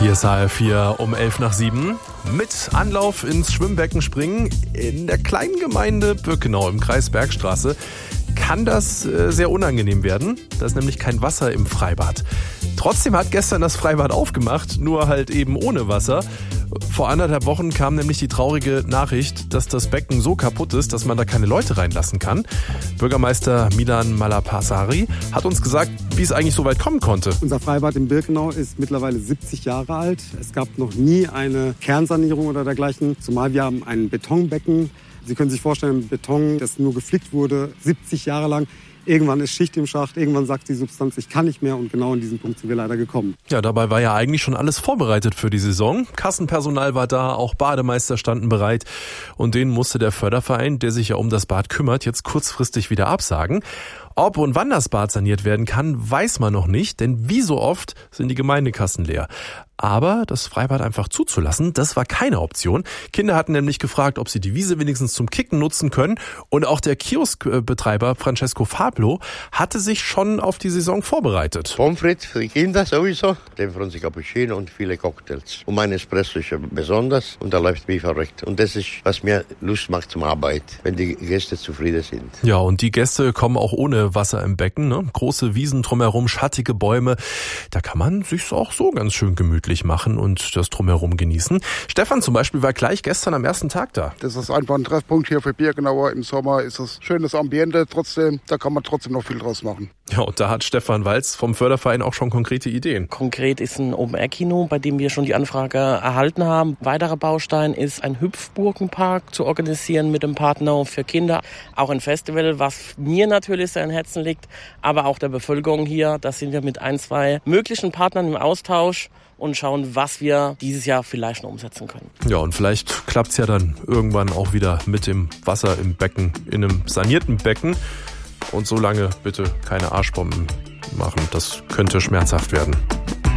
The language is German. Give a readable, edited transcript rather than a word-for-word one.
Hier ist HR4 um 6:55. Mit Anlauf ins Schwimmbecken springen in der kleinen Gemeinde Birkenau im Kreis Bergstraße kann das sehr unangenehm werden. Da ist nämlich kein Wasser im Freibad. Trotzdem hat gestern das Freibad aufgemacht, nur halt eben ohne Wasser. Vor 1,5 Wochen kam nämlich die traurige Nachricht, dass das Becken so kaputt ist, dass man da keine Leute reinlassen kann. Bürgermeister Milan Malapasari hat uns gesagt, wie es eigentlich so weit kommen konnte. Unser Freibad in Birkenau ist mittlerweile 70 Jahre alt. Es gab noch nie eine Kernsanierung oder dergleichen, zumal wir haben ein Betonbecken. Sie können sich vorstellen, Beton, das nur geflickt wurde, 70 Jahre lang. Irgendwann ist Schicht im Schacht, irgendwann sagt die Substanz, ich kann nicht mehr, und genau in diesen Punkt sind wir leider gekommen. Ja, dabei war ja eigentlich schon alles vorbereitet für die Saison. Kassenpersonal war da, auch Bademeister standen bereit, und denen musste der Förderverein, der sich ja um das Bad kümmert, jetzt kurzfristig wieder absagen. Ob und wann das Bad saniert werden kann, weiß man noch nicht, denn wie so oft sind die Gemeindekassen leer. Aber das Freibad einfach zuzulassen, das war keine Option. Kinder hatten nämlich gefragt, ob sie die Wiese wenigstens zum Kicken nutzen können. Und auch der Kioskbetreiber Francesco Fablo hatte sich schon auf die Saison vorbereitet. Pommes frites für die Kinder sowieso, den Franzi Cappuccino und viele Cocktails. Und mein Espresso ist besonders, und da läuft wie verrückt. Und das ist, was mir Lust macht zum Arbeit, wenn die Gäste zufrieden sind. Ja, und die Gäste kommen auch ohne Wasser im Becken, ne? Große Wiesen drumherum, schattige Bäume. Da kann man sich's auch so ganz schön gemütlich machen und das drumherum genießen. Stefan zum Beispiel war gleich gestern am ersten Tag da. Das ist einfach ein Treffpunkt hier für Birkenauer. Im Sommer ist es schönes Ambiente trotzdem. Da kann man trotzdem noch viel draus machen. Ja, und da hat Stefan Walz vom Förderverein auch schon konkrete Ideen. Konkret ist ein Open-Air-Kino, bei dem wir schon die Anfrage erhalten haben. Weiterer Baustein ist ein Hüpfburgenpark zu organisieren mit dem Partner für Kinder. Auch ein Festival, was mir natürlich sehr am Herzen liegt, aber auch der Bevölkerung hier. Da sind wir mit 1-2 möglichen Partnern im Austausch und schauen, was wir dieses Jahr vielleicht noch umsetzen können. Ja, und vielleicht klappt's ja dann irgendwann auch wieder mit dem Wasser im Becken, in einem sanierten Becken. Und so lange bitte keine Arschbomben machen. Das könnte schmerzhaft werden.